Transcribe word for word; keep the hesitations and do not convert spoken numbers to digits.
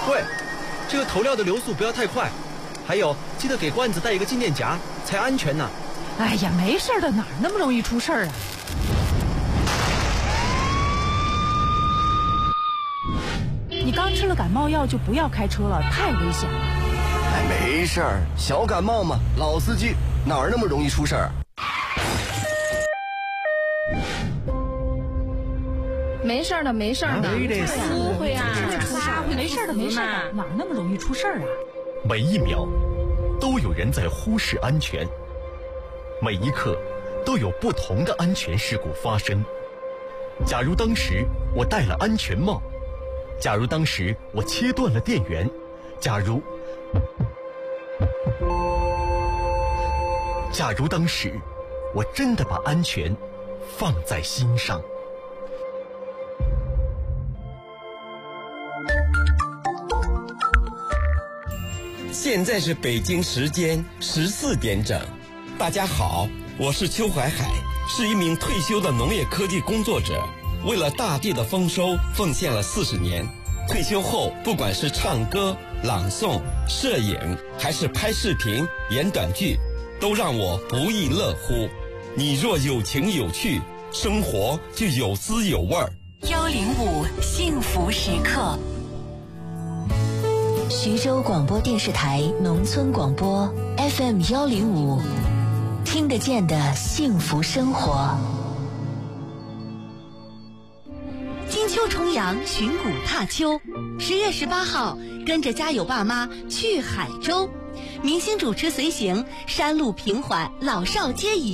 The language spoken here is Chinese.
喂，这个投料的流速不要太快，还有记得给罐子带一个静电夹，才安全呢。 哎呀，没事的，哪那么容易出事儿啊？你刚吃了感冒药就不要开车了，太危险了。 哎，没事儿，小感冒嘛，老司机哪儿那么容易出事儿？ 没事的，没事的， 没得死， 不会啊， 没事的，没事的，哪那么容易出事儿啊？ 每一秒都有人在忽视安全，每一刻都有不同的安全事故发生。假如当时我戴了安全帽，假如当时我切断了电源，假如假如当时我真的把安全放在心上。 现在是北京时间十四点整。大家好，我是邱怀海，是一名退休的农业科技工作者，为了大地的丰收奉献了四十年。退休后，不管是唱歌、朗诵、摄影，还是拍视频、演短剧，都让我不亦乐乎。你若有情有趣，生活就有滋有味儿。 幺零五幸福时刻，徐州广播电视台农村广播 F M 幺零五，听得见的幸福生活。 金秋重阳，寻古踏秋。十月十八号，跟着家有爸妈去海州，明星主持随行，山路平缓，老少皆宜。